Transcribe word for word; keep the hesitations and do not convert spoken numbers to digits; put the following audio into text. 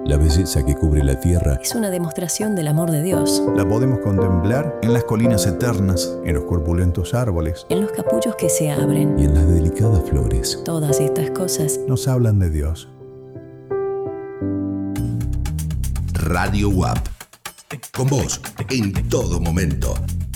La belleza que cubre la tierra es una demostración del amor de Dios. La podemos contemplar en las colinas eternas, en los corpulentos árboles, en los capullos que se abren y en las delicadas flores. Todas estas cosas nos hablan de Dios. Radio U A P. Con vos, en todo momento.